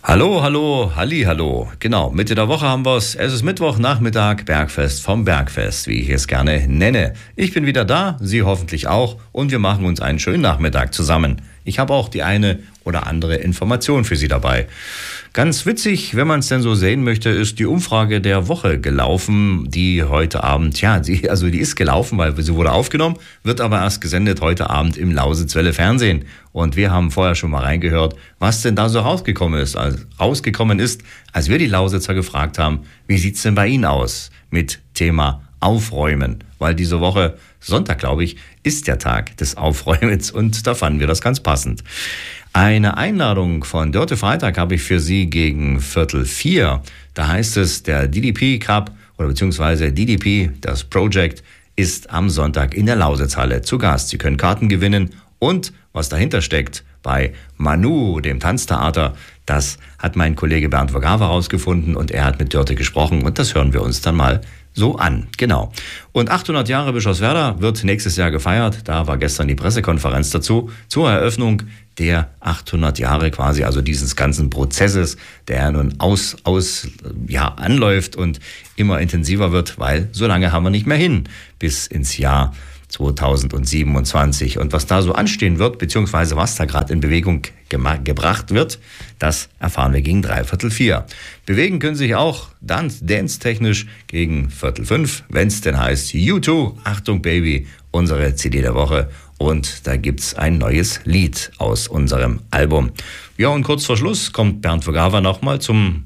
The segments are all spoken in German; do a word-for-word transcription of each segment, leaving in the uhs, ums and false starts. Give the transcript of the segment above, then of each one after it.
Hallo, hallo, halli, hallo. Genau, Mitte der Woche haben wir's. Es ist Mittwochnachmittag, Bergfest vom Bergfest, wie ich es gerne nenne. Ich bin wieder da, Sie hoffentlich auch, und wir machen uns einen schönen Nachmittag zusammen. Ich habe auch die eine oder andere Information für Sie dabei. Ganz witzig, wenn man es denn so sehen möchte, ist die Umfrage der Woche gelaufen, die heute Abend, ja, die, also die ist gelaufen, weil sie wurde aufgenommen, wird aber erst gesendet heute Abend im Lausitzwelle Fernsehen. Und wir haben vorher schon mal reingehört, was denn da so rausgekommen ist, also rausgekommen ist, als wir die Lausitzer gefragt haben, wie sieht's denn bei Ihnen aus mit Thema Aufräumen? Weil diese Woche, Sonntag glaube ich, ist der Tag des Aufräumens und da fanden wir das ganz passend. Eine Einladung von Dörte Freitag habe ich für Sie gegen Viertel vier. Da heißt es, der D D P Cup oder beziehungsweise D D P, das Project, ist am Sonntag in der Lausitzhalle zu Gast. Sie können Karten gewinnen und was dahinter steckt bei Manu, dem Tanztheater, das hat mein Kollege Bernd Vogava herausgefunden und er hat mit Dörte gesprochen und das hören wir uns dann mal so an. Genau. Und achthundert Jahre Bischofswerda wird nächstes Jahr gefeiert. Da war gestern die Pressekonferenz dazu, zur Eröffnung der achthundert Jahre quasi, also dieses ganzen Prozesses, der nun aus, aus, ja, anläuft und immer intensiver wird, weil so lange haben wir nicht mehr hin bis ins Jahr zweitausendsiebenundzwanzig. Und was da so anstehen wird, beziehungsweise was da gerade in Bewegung gema- gebracht wird, das erfahren wir gegen dreiviertel vier. Bewegen können sich auch dance, dance-technisch gegen viertel fünf, wenn es denn heißt U zwei, Achtung Baby, unsere C D der Woche. Und da gibt's ein neues Lied aus unserem Album. Ja, und kurz vor Schluss kommt Bernd Vogava nochmal zum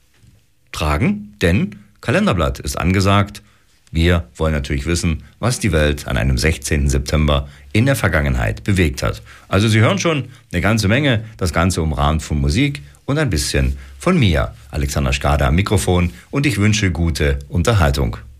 Tragen, denn Kalenderblatt ist angesagt. Wir wollen natürlich wissen, was die Welt an einem sechzehnten September in der Vergangenheit bewegt hat. Also Sie hören schon eine ganze Menge, das Ganze umrahmt von Musik und ein bisschen von mir, Alexander Schkada am Mikrofon, und ich wünsche gute Unterhaltung.